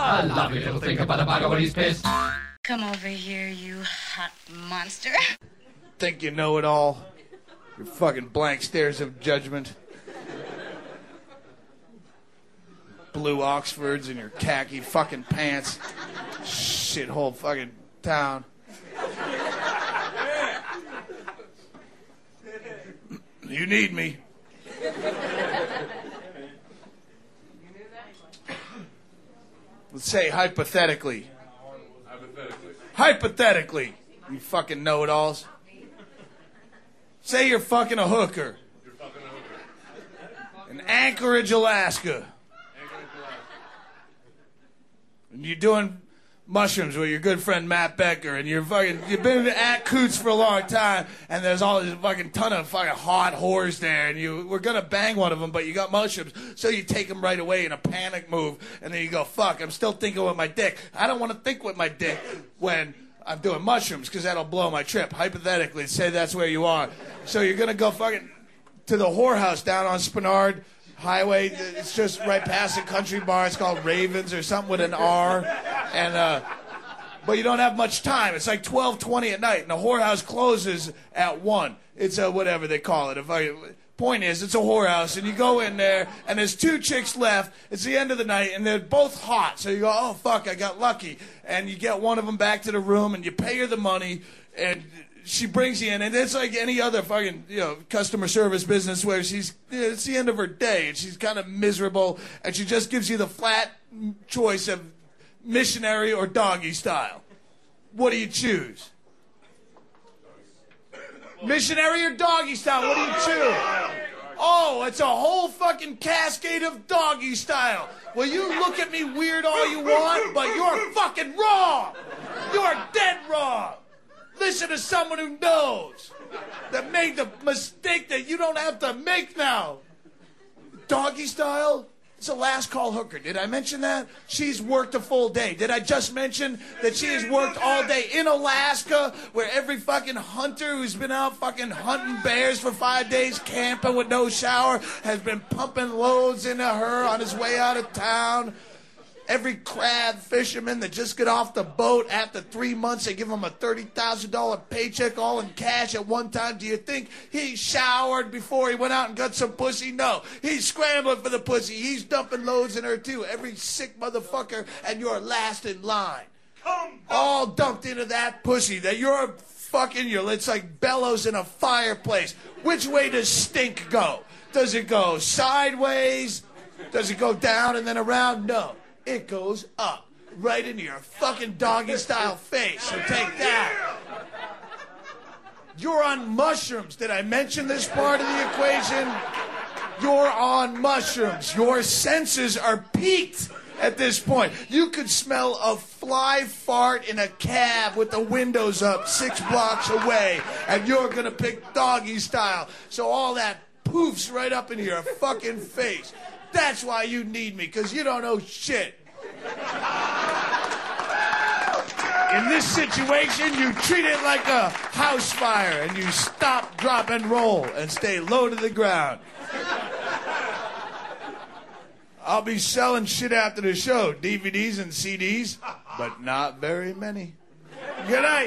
A lovely little thing about a bugger when he's pissed. Come over here, you hot monster. Think you know it all. Your fucking blank stares of judgment. Blue Oxfords and your khaki fucking pants. Shithole fucking town. You need me. Let's say hypothetically. Hypothetically. You fucking know-it-alls. Say you're fucking a hooker. In Anchorage, Alaska. And you're doing mushrooms with your good friend Matt Becker, and you've been at Coots for a long time, and there's all this fucking ton of fucking hot whores there, and you were gonna bang one of them, but you got mushrooms, so you take them right away in a panic move, and then you go, fuck, I'm still thinking with my dick. I don't want to think with my dick when I'm doing mushrooms, because that'll blow my trip. Hypothetically, say that's where you are. So you're gonna go fucking to the whorehouse down on Spenard Highway. It's just right past a country bar. It's called Ravens or something with an R. And but you don't have much time. It's like 12:20 at night, and the whorehouse closes at 1. It's a whatever they call it. Point is, it's a whorehouse, and you go in there, and there's 2 chicks left. It's the end of the night, and they're both hot. So you go, oh, fuck, I got lucky. And you get one of them back to the room, and you pay her the money, and she brings you in, and it's like any other fucking, customer service business where it's the end of her day, and she's kind of miserable, and she just gives you the flat choice of missionary or doggy style. What do you choose? Missionary or doggy style? What do you choose? Oh, it's a whole fucking cascade of doggy style. Well, you look at me weird all you want, but you're fucking wrong. You're dead wrong. Listen to someone who knows, that made the mistake that you don't have to make now. Doggy style? It's a last call hooker. Did I mention that? She's worked a full day. Did I just mention that she has worked all day in Alaska, where every fucking hunter who's been out fucking hunting bears for 5 days, camping with no shower, has been pumping loads into her on his way out of town? Every crab fisherman that just got off the boat after 3 months, they give him a $30,000 paycheck all in cash at one time. Do you think he showered before he went out and got some pussy? No. He's scrambling for the pussy. He's dumping loads in her too. Every sick motherfucker, and you're last in line. All dumped into that pussy that you're fucking, it's like bellows in a fireplace. Which way does stink go? Does it go sideways? Does it go down and then around? No. It goes up, right into your fucking doggy-style face. So take that. You're on mushrooms. Did I mention this part of the equation? You're on mushrooms. Your senses are peaked at this point. You could smell a fly fart in a cab with the windows up 6 blocks away, and you're going to pick doggy style. So all that poofs right up into your fucking face. That's why you need me, because you don't know shit. In this situation, you treat it like a house fire, and you stop, drop, and roll, and stay low to the ground. I'll be selling shit after the show, DVDs and CDs, but not very many. Good night.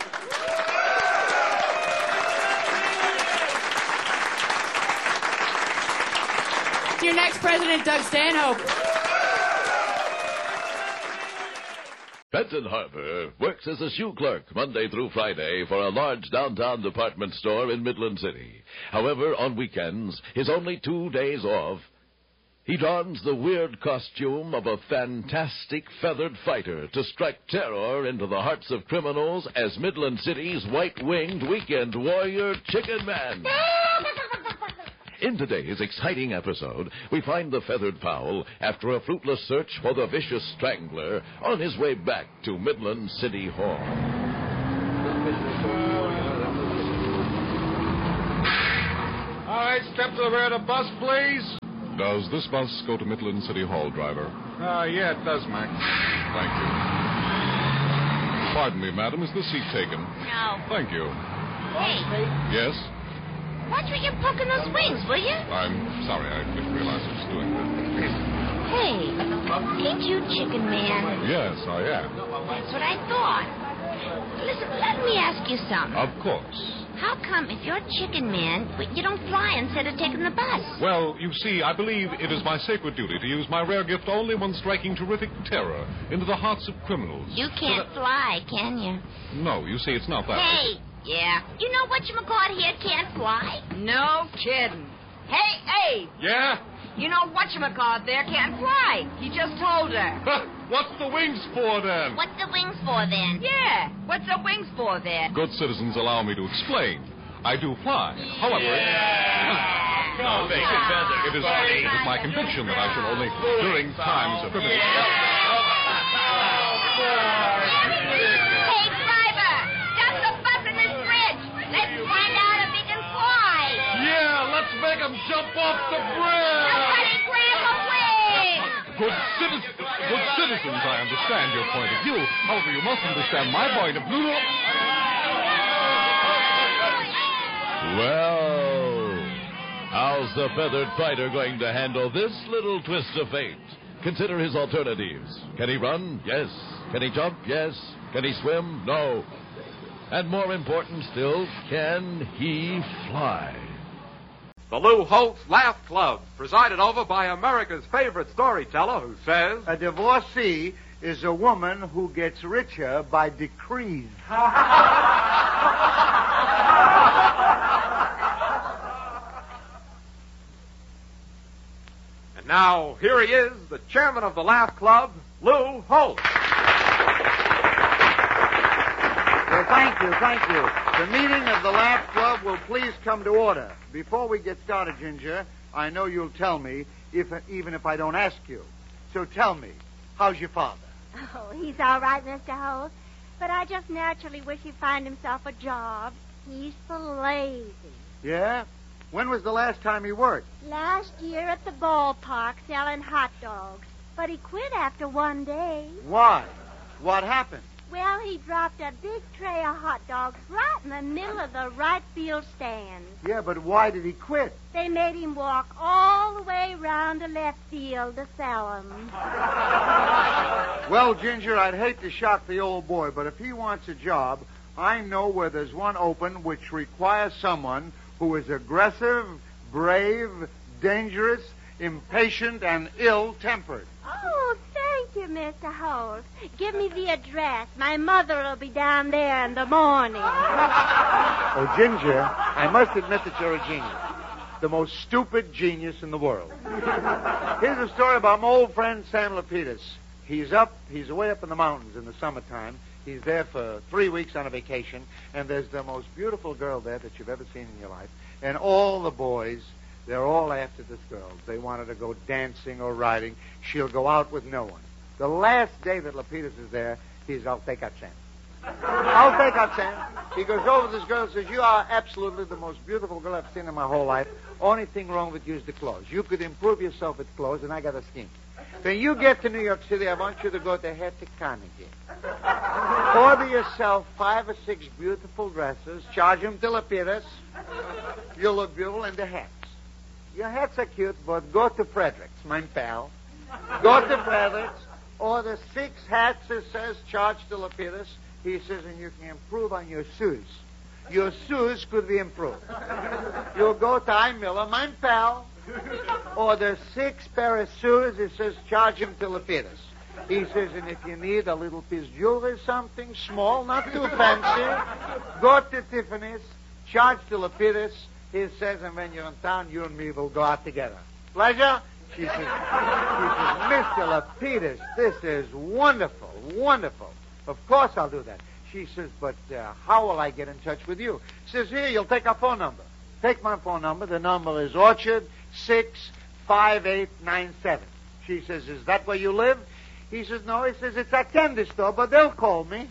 Your next president, Doug Stanhope. Benton Harbor works as a shoe clerk Monday through Friday for a large downtown department store in Midland City. However, on weekends, his only 2 days off, he dons the weird costume of a fantastic feathered fighter to strike terror into the hearts of criminals as Midland City's white-winged weekend warrior, Chicken Man. In today's exciting episode, we find the feathered fowl after a fruitless search for the vicious strangler on his way back to Midland City Hall. All right, step to the rear of the bus, please. Does this bus go to Midland City Hall, driver? Yeah, it does, Mac. Thank you. Pardon me, madam, is the seat taken? No. Thank you. Hey, Yes? watch where you're poking those wings, will you? I'm sorry, I didn't realize I was doing that. Hey, ain't you Chicken Man? Yes, I am. That's what I thought. Listen, let me ask you something. Of course. How come if you're Chicken Man, you don't fly instead of taking the bus? Well, you see, I believe it is my sacred duty to use my rare gift only when striking terrific terror into the hearts of criminals. You can't fly, can you? No, you see, it's not that. Hey, yeah. You know whatchamacallit here can't fly? No kidding. Hey! Yeah? You know whatchamacallit there can't fly. He just told her. What's the wings for, then? What's the wings for, then? Yeah, what's the wings for then? Good citizens allow me to explain. I do fly. However, It it is my conviction that I shall only, during times of criminal... Hey, driver! Stop the bus in this bridge! Let's find out if he can fly! Yeah, let's make him jump off the bridge! Somebody grab a wing! Good citizens, I understand your point of view. However, you must understand my point of view. Well, how's the feathered fighter going to handle this little twist of fate? Consider his alternatives. Can he run? Yes. Can he jump? Yes. Can he swim? No. And more important still, can he fly? The Lou Holtz Laugh Club, presided over by America's favorite storyteller who says... A divorcee is a woman who gets richer by decrees. And now, here he is, the chairman of the Laugh Club, Lou Holtz. Well, thank you. The meeting of the Laugh Club will please come to order. Before we get started, Ginger, I know you'll tell me, even if I don't ask you. So tell me, how's your father? Oh, he's all right, Mr. Holt. But I just naturally wish he'd find himself a job. He's so lazy. Yeah? When was the last time he worked? Last year at the ballpark selling hot dogs. But he quit after one day. Why? What happened? Well, he dropped a big tray of hot dogs right in the middle of the right field stand. Yeah, but why did he quit? They made him walk all the way round to left field to sell them. Well, Ginger, I'd hate to shock the old boy, but if he wants a job, I know where there's one open which requires someone who is aggressive, brave, dangerous, impatient, and ill-tempered. Oh, thank you, Mr. Holt. Give me the address. My mother will be down there in the morning. Oh, Ginger, I must admit that you're a genius. The most stupid genius in the world. Here's a story about my old friend Sam Lapidus. He's away up in the mountains in the summertime. He's there for 3 weeks on a vacation, and there's the most beautiful girl there that you've ever seen in your life. And all the boys, they're all after this girl. They want her to go dancing or riding. She'll go out with no one. The last day that Lapidus is there, I'll take out Sam. I'll take out Sam. He goes over to this girl and says, you are absolutely the most beautiful girl I've seen in my whole life. Only thing wrong with you is the clothes. You could improve yourself with clothes, and I got a scheme. When you get to New York City, I want you to go to Hetty Carnegie. Order yourself 5 or 6 beautiful dresses. Charge them to Lapidus. You'll look beautiful in the hats. Your hats are cute, but go to Frederick's, my pal. Go to Frederick's. Order 6 hats, it says, charge to Lapidus. He says, and you can improve on your shoes. Your shoes could be improved. You'll go to I. Miller, my pal. Order 6 pair of shoes. It says, charge him to Lapidus. He says, and if you need a little piece of jewelry, something small, not too fancy, go to Tiffany's, charge to Lapidus. He says, and when you're in town, you and me will go out together. Pleasure? She says, Mr. Lapidus, this is wonderful, wonderful. Of course I'll do that. She says, but how will I get in touch with you? She says, here, you'll take our phone number. Take my phone number. The number is Orchard 65897. She says, is that where you live? He says, no. He says, it's a candy store, but they'll call me.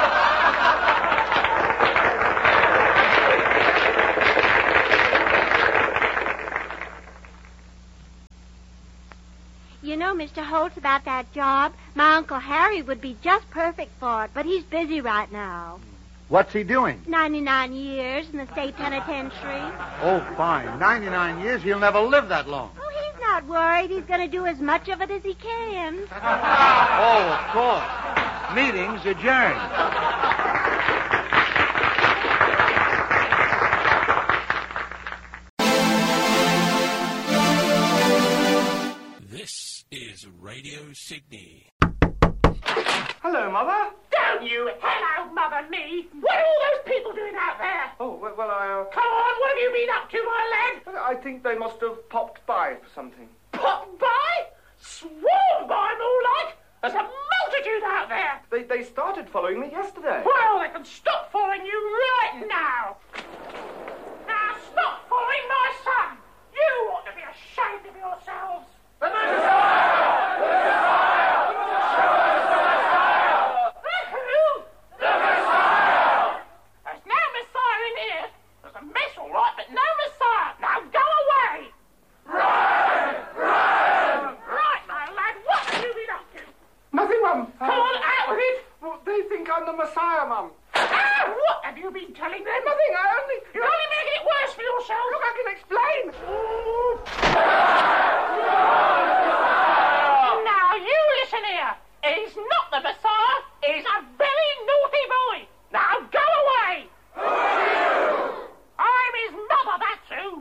You know, Mr. Holtz, about that job, my Uncle Harry would be just perfect for it, but he's busy right now. What's he doing? 99 years in the state penitentiary. Oh, fine. 99 years? He'll never live that long. Oh, he's not not worried. He's going to do as much of it as he can. Oh, of course. Meeting's adjourned. This is Radio Sydney. Hello, Mother. Don't you hello, Mother me. What are all those people doing out there? Oh, well, I... Come on, what have you been up to, my lad? I think they must have popped by for something. Popped by? Sworn by, more like. There's a multitude out there. They started following me yesterday. Well, they can stop following you right now. Now, stop following my son. You ought to be ashamed of yourselves. The Messiah! The Messiah! The who? The Messiah! There's no Messiah in here. There's a mess, all right, but no Messiah. Now go away. Right, my lad. What have you been up to? Nothing, Mum. Come on, out with it. Well, they think I'm the Messiah, Mum. Ah, what have you been telling them? Nothing. I